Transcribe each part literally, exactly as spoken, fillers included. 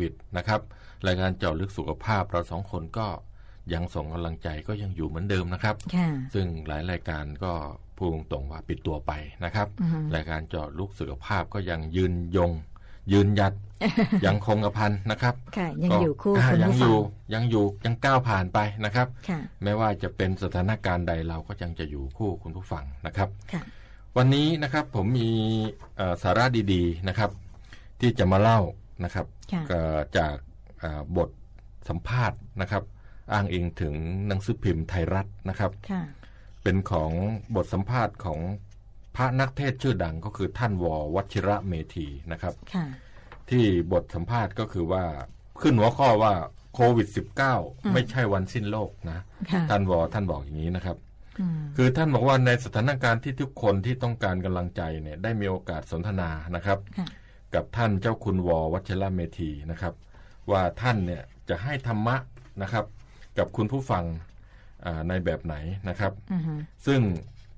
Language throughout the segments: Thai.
วิดนะครับรายการเจาะลึกสุขภาพเราสองคนก็ยังส่งกำลังใจก็ยังอยู่เหมือนเดิมนะครับซึ่งหลายรายการก็พูดตรงๆว่าปิดตัวไปนะครับรายการเจาะลึกสุขภาพก็ยังยืนยงยืนหยัด ยังคงกระพันนะครับยังอยู่คู่ยังอยู่ยังอยู่ยังก้าวผ่านไปนะครับไม่ว่าจะเป็นสถานการณ์ใดเราก็ยังจะอยู่คู่คุณผู้ฟังนะครับวันนี้นะครับผมมีสาระดีๆนะครับที่จะมาเล่านะครับจากบทสัมภาษณ์นะครับอ้างอิงถึงหนังสือพิมพ์ไทยรัฐนะครับเป็นของบทสัมภาษณ์ของพระนักเทศชื่อดังก็คือท่านว.วชิระเมธีนะครับที่บทสัมภาษณ์ก็คือว่าขึ้นหัวข้อว่าโควิด สิบเก้า ไม่ใช่วันสิ้นโลกนะท่านว.ท่านบอกอย่างนี้นะครับคือท่านบอกว่าในสถานการณ์ที่ทุกคนที่ต้องการกำลังใจเนี่ยได้มีโอกาสสนทนานะครับกับท่านเจ้าคุณว.วชิระเมธีนะครับว่าท่านเนี่ยจะให้ธรรมะนะครับกับคุณผู้ฟังในแบบไหนนะครับซึ่ง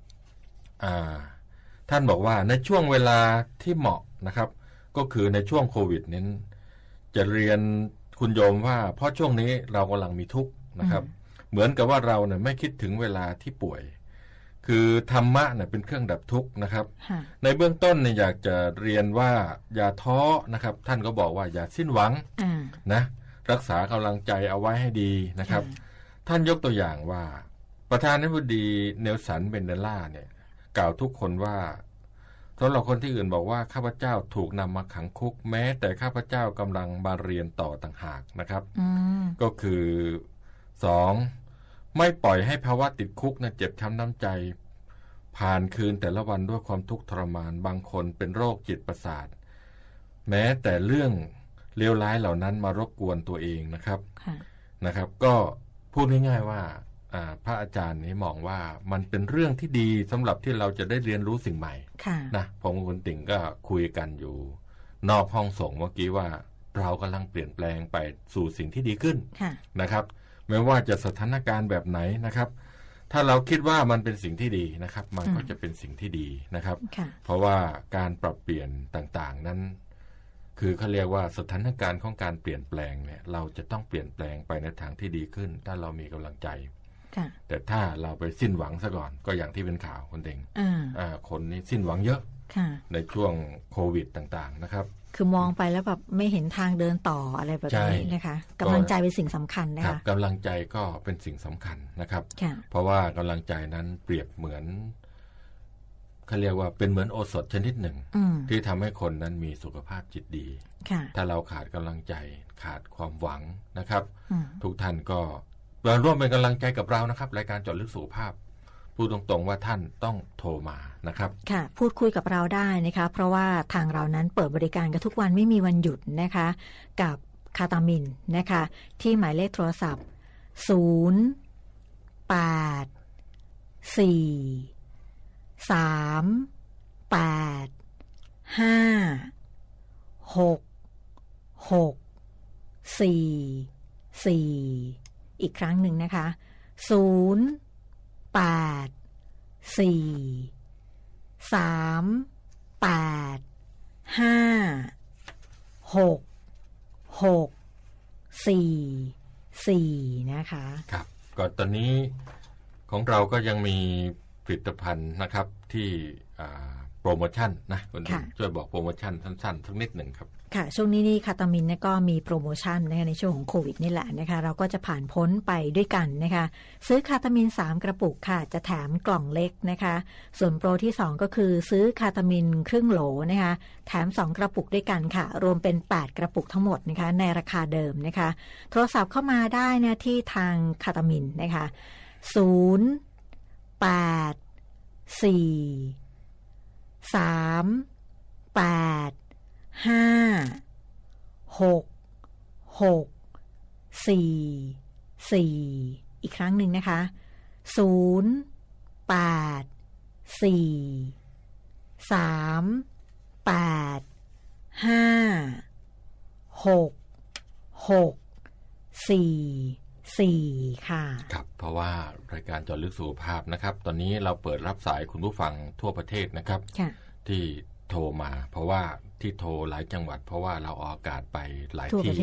ท่านบอกว่าในช่วงเวลาที่เหมาะนะครับก็คือในช่วงโควิดนี้จะเรียนคุณโยมว่าเพราะช่วงนี้เรากำลังมีทุกข์นะครับเหมือนกับว่าเราเนี่ยไม่คิดถึงเวลาที่ป่วยคือธรรมะเนี่ยเป็นเครื่องดับทุกข์นะครับในเบื้องต้นเนี่ยอยากจะเรียนว่าอย่าท้อนะครับท่านก็บอกว่าอย่าสิ้นหวังนะรักษากำลังใจเอาไว้ให้ดีนะครับท่านยกตัวอย่างว่าประธานาธิบดีเนลสันเมนเดลาเนี่ยกล่าวทุกคนว่าสำหรับคนที่อื่นบอกว่าข้าพเจ้าถูกนำมาขังคุกแม้แต่ข้าพเจ้ากำลังมาเรียนต่อต่างหากนะครับก็คือสองไม่ปล่อยให้ภาวะติดคุกนะเจ็บช้ำน้ำใจผ่านคืนแต่ละวันด้วยความทุกข์ทรมานบางคนเป็นโรคจิตประสาทแม้แต่เรื่องเลวร้ายเหล่านั้นมารบกวนตัวเองนะครับนะครับก็พูดง่ายๆว่าพระอาจารย์นี้มองว่ามันเป็นเรื่องที่ดีสำหรับที่เราจะได้เรียนรู้สิ่งใหม่นะผมกับคุณติ่งก็คุยกันอยู่นอกห้องส่งเมื่อกี้ว่าเรากำลังเปลี่ยนแปลงไปสู่สิ่งที่ดีขึ้นนะครับไม่ว่าจะสถานการณ์แบบไหนนะครับถ้าเราคิดว่ามันเป็นสิ่งที่ดีนะครับมันก็จะเป็นสิ่งที่ดีนะครับเพราะว่าการปรับเปลี่ยนต่างๆนั้นคือเขาเรียกว่าสถานการณ์ของการเปลี่ยนแปลงเนี่ยเราจะต้องเปลี่ยนแปลงไปในทางที่ดีขึ้นถ้าเรามีกำลังใจแต่ถ้าเราไปสิ้นหวังซะก่อนก็อย่างที่เป็นข่าวคนเองคนนี้สิ้นหวังเยอะในช่วงโควิดต่างๆนะครับคือมองไปแล้วแบบไม่เห็นทางเดินต่ออะไรแบบนี้นะคะกำลังใจเป็นสิ่งสำคัญนะคะกำลังใจก็เป็นสิ่งสำคัญนะครับเพราะว่ากำลังใจนั้นเปรียบเหมือนเขาเรียกว่าเป็นเหมือนโอสถชนิดหนึ่งที่ทำให้คนนั้นมีสุขภาพจิตดีถ้าเราขาดกำลังใจขาดความหวังนะครับทุกท่านก็มาร่วมเป็นกำลังใจกับเรานะครับรายการเจาะลึกสุขภาพพูดตรงๆว่าท่านต้องโทรมานะครับค่ะพูดคุยกับเราได้นะคะเพราะว่าทางเรานั้นเปิดบริการกันทุกวันไม่มีวันหยุดนะคะกับคาตามินนะคะที่หมายเลขโทรศัพท์ศูนย์ แปด สี่ สาม แปด ห้า หก หก สี่ สี่ อีกครั้งหนึ่งนะคะศูนย์ แปด สี่ สาม แปด ห้า หก หก สี่ สี่ นะคะครับก็ตอนนี้ของเราก็ยังมีผลิตภัณฑ์นะครับที่โปรโมชั่นนะคุณช่วยบอกโปรโมชั่นสั้นๆสักนิดหนึ่งครับค่ะช่วงนี้นี่คาตามินเนี่ยก็มีโปรโมชั่นนะคะในช่วงของโควิดนี่แหละนะคะเราก็จะผ่านพ้นไปด้วยกันนะคะซื้อคาตามินสามกระปุกค่ะจะแถมกล่องเล็กนะคะส่วนโปรที่สองก็คือซื้อคาตามินครึ่งโหลนะคะแถมสองกระปุกด้วยกันค่ะรวมเป็นแปดกระปุกทั้งหมดนะคะในราคาเดิมนะคะโทรศัพท์เข้ามาได้นะที่ทางคาตามินนะคะศูนย์ แปด สี่ สาม แปด ห้า หก หก สี่ สี่ อีกครั้งหนึ่งนะคะศูนย์ แปด สี่ สาม แปด ห้า หก หก สี่ สี่ค่ะครับเพราะว่ารายการเจาะลึกสุขภาพนะครับตอนนี้เราเปิดรับสายคุณผู้ฟังทั่วประเทศนะครับที่โทรมาเพราะว่าที่โทรหลายจังหวัดเพราะว่าเราออกอากาศไปหลายที่